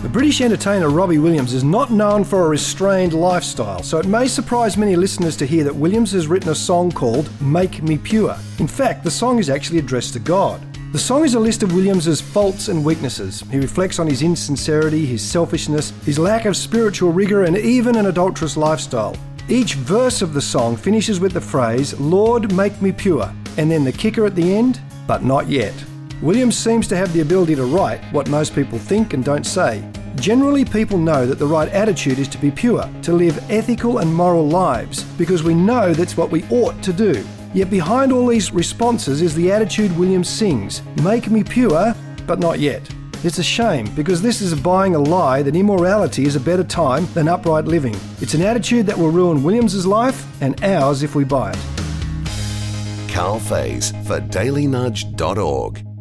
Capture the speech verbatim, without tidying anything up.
The British entertainer Robbie Williams is not known for a restrained lifestyle, so it may surprise many listeners to hear that Williams has written a song called Make Me Pure. In fact, the song is actually addressed to God. The song is a list of Williams's faults and weaknesses. He reflects on his insincerity, his selfishness, his lack of spiritual rigour, and even an adulterous lifestyle. Each verse of the song finishes with the phrase, Lord, make me pure, and then the kicker at the end, but not yet. Williams seems to have the ability to write what most people think and don't say. Generally, people know that the right attitude is to be pure, to live ethical and moral lives, because we know that's what we ought to do. Yet behind all these responses is the attitude Williams sings, make me pure, but not yet. It's a shame, because this is buying a lie that immorality is a better time than upright living. It's an attitude that will ruin Williams's life and ours if we buy it. Carl Faze for daily nudge dot org.